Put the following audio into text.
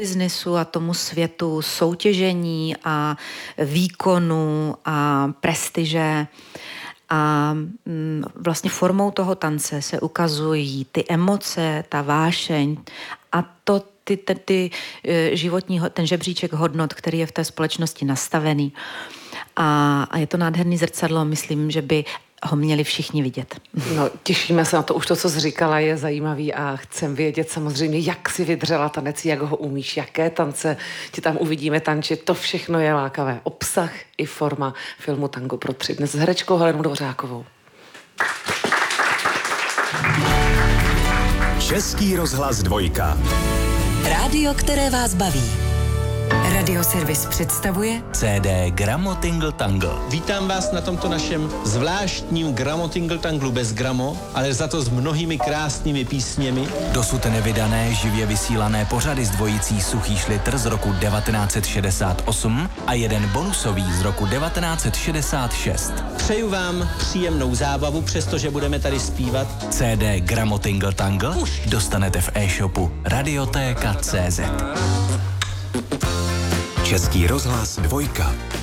biznesu a tomu světu soutěžení a výkonu a prestiže. A vlastně formou toho tance se ukazují ty emoce, ta vášeň a to ten žebříček hodnot, který je v té společnosti nastavený. A je to nádherný zrcadlo, myslím, že by ho měli všichni vidět. No, těšíme se na to. Už to, co jsi říkala, je zajímavý a chcem vědět samozřejmě, jak si vydřela tanec, jak ho umíš, jaké tance ti tam uvidíme tančit. To všechno je lákavé. Obsah i forma filmu Tango pro 3. Dnes s herečkou Helenou Dvořákovou. Český rozhlas 2. Rádio, které vás baví. Radioservis představuje CD Gramo Tingle Tangle. Vítám vás na tomto našem zvláštním Gramo Tingle Tanglu bez gramo, ale za to s mnohými krásnými písněmi. Dosud nevydané, živě vysílané pořady s dvojicí Suchý šlitr z roku 1968 a jeden bonusový z roku 1966. Přeju vám příjemnou zábavu, přestože budeme tady zpívat. CD Gramo Tingle Tangle dostanete v e-shopu Radiotéka.cz. Český rozhlas 2.